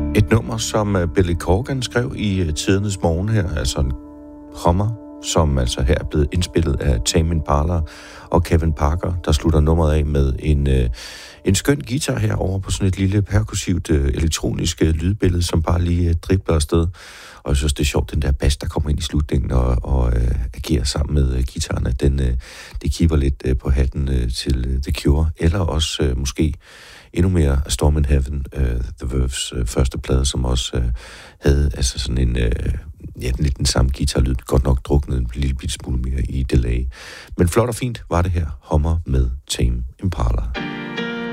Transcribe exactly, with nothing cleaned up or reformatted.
Et nummer, som Billy Corgan skrev i tidernes morgen her, altså en Hummer, som altså her er blevet indspillet af Tame Impala og Kevin Parker, der slutter nummeret af med en, øh, en skøn guitar herovre på sådan et lille perkussivt øh, elektronisk øh, lydbillede, som bare lige øh, dribler afsted. Og jeg synes, det er sjovt, den der bass, der kommer ind i slutningen og, og øh, agerer sammen med øh, guitarerne, den, øh, det kipper lidt øh, på hatten øh, til øh, The Cure, eller også øh, måske endnu mere Storm in Heaven, uh, The Verve's uh, første plade, som også uh, havde altså sådan en, uh, ja, lidt den samme guitarlyd, godt nok druknet en lille bitte smule mere i delay. Men flot og fint var det her, Hummer med Tame Impala.